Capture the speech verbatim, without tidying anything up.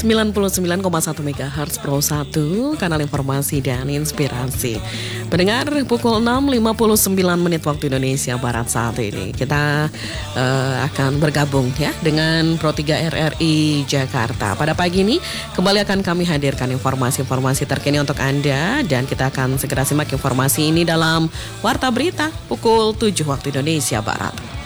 sembilan puluh sembilan koma satu megahertz Pro satu, kanal informasi dan inspirasi. Pendengar, pukul enam lima puluh sembilan menit waktu Indonesia Barat saat ini. Kita uh, akan bergabung ya dengan Pro tiga R R I Jakarta. Pada pagi ini kembali akan kami hadirkan informasi-informasi terkini untuk Anda, dan kita akan segera simak informasi ini dalam Warta Berita pukul tujuh waktu Indonesia Barat.